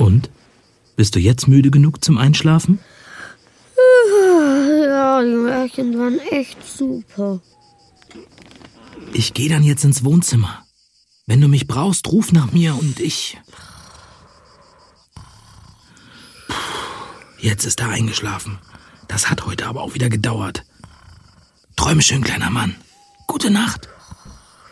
Und? Bist du jetzt müde genug zum Einschlafen? Ja, die Märchen waren echt super. Ich gehe dann jetzt ins Wohnzimmer. Wenn du mich brauchst, ruf nach mir und ich... Jetzt ist er eingeschlafen. Das hat heute aber auch wieder gedauert. Träume schön, kleiner Mann. Gute Nacht.